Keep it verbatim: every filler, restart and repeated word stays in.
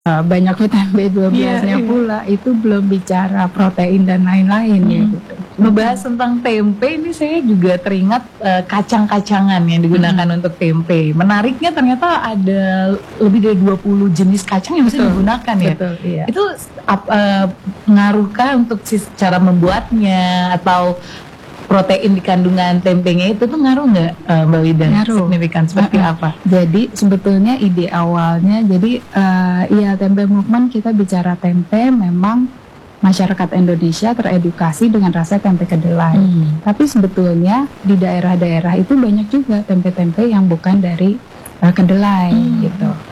Uh, banyak vitamin B dua belas-nya Iya, iya. pula, itu belum bicara protein dan lain-lain ya Mhm. gitu. Ngebahas tentang tempe ini saya juga teringat, eee, kacang-kacangan yang digunakan Mhm. untuk tempe. Menariknya ternyata ada lebih dari dua puluh jenis kacang yang bisa Betul, digunakan ya. betul, iya. Itu s ap eee, ngaruhkah untuk sis cara membuatnya atau protein di kandungan tempenya itu tuh ngaruh nggak, eee, Mbak Wida? Ngaruh, Signifikan seperti heeh. apa? Jadi sebetulnya ide awalnya jadi, eee, iya tempe movement kita bicara tempe memang masyarakat Indonesia teredukasi dengan rasa tempe kedelai. Mmm. Tapi sebetulnya di daerah-daerah itu banyak juga tempe-tempe yang bukan dari, eee, kedelai Mmm. gitu.